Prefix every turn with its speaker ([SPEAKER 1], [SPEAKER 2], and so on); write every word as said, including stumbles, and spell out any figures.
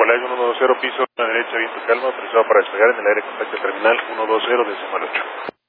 [SPEAKER 1] Himalaya uno dos cero, piso a la derecha, viento calma, autorizado para despegar en el aire contacto terminal uno dos cero, decimal ocho.